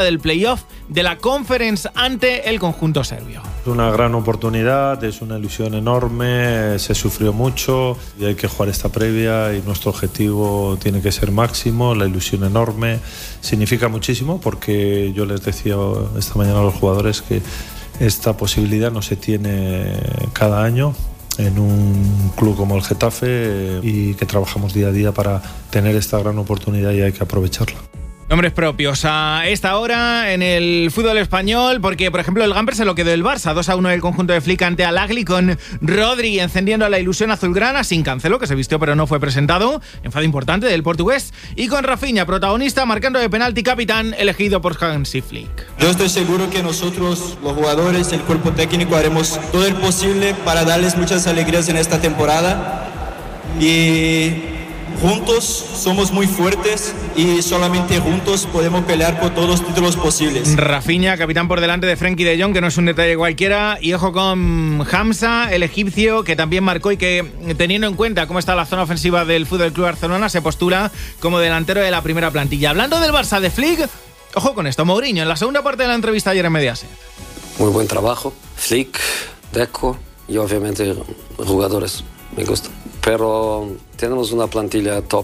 del playoff de la Conference ante el conjunto serbio. Es una gran oportunidad, es una ilusión enorme, se sufrió mucho y hay que jugar esta previa y nuestro objetivo tiene que ser máximo, la ilusión enorme, significa muchísimo porque yo les decía esta mañana a los jugadores que esta posibilidad no se tiene cada año en un club como el Getafe y que trabajamos día a día para tener esta gran oportunidad y hay que aprovecharla. Nombres propios a esta hora en el fútbol español, porque por ejemplo el Gamper se lo quedó el Barça, 2-1 el conjunto de Flick ante Al Ahly, con Rodri encendiendo la ilusión azulgrana, sin Cancelo, que se vistió pero no fue presentado, enfado importante del portugués, y con Rafinha, protagonista, marcando de penalti, capitán, elegido por Hansi Flick. Yo estoy seguro que nosotros, los jugadores, el cuerpo técnico, haremos todo el posible para darles muchas alegrías en esta temporada y juntos somos muy fuertes y solamente juntos podemos pelear por todos los títulos posibles. Rafinha, capitán por delante de Frenkie de Jong, que no es un detalle cualquiera, y ojo con Hamza, el egipcio, que también marcó y que, teniendo en cuenta cómo está la zona ofensiva del FC Barcelona, se postula como delantero de la primera plantilla. Hablando del Barça de Flick, ojo con esto, Mourinho, en la segunda parte de la entrevista ayer en Mediaset. Muy buen trabajo, Flick, Deco y obviamente jugadores, me gusta. Pero tenemos una plantilla top.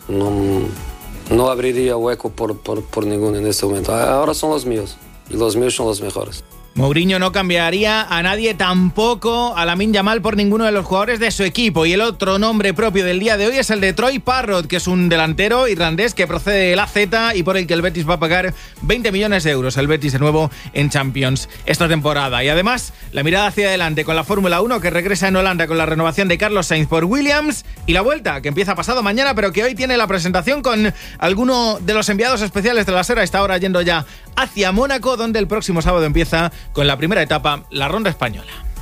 No abriría hueco por ninguno en este momento. Ahora son los míos. Y los míos son los mejores. Mourinho no cambiaría a nadie, tampoco a Lamine Yamal, por ninguno de los jugadores de su equipo. Y el otro nombre propio del día de hoy es el de Troy Parrott, que es un delantero irlandés que procede del AZ y por el que el Betis va a pagar 20 millones de euros. El Betis de nuevo en Champions esta temporada. Y además, la mirada hacia adelante con la Fórmula 1, que regresa en Holanda con la renovación de Carlos Sainz por Williams, y la Vuelta, que empieza pasado mañana, pero que hoy tiene la presentación con alguno de los enviados especiales de la SER. Está ahora yendo ya hacia Mónaco, donde el próximo sábado empieza con la primera etapa, la ronda española.